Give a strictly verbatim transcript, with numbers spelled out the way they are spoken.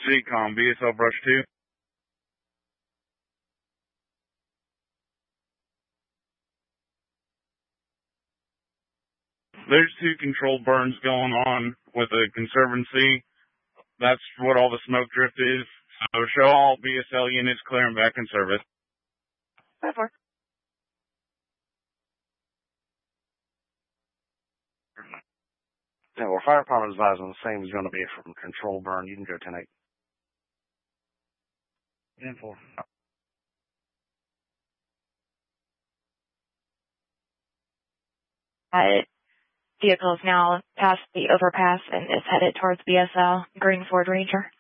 C-Com, B S L Brush two. There's two controlled burns going on with a Conservancy. That's what all the smoke drift is. So show all B S L units clear and back in service. five four. Yeah, well, fire department advising the same is going to be from control burn. You can go ten eight. ten four. Uh, vehicle is now past the overpass and is headed towards B S L, Green Ford Ranger.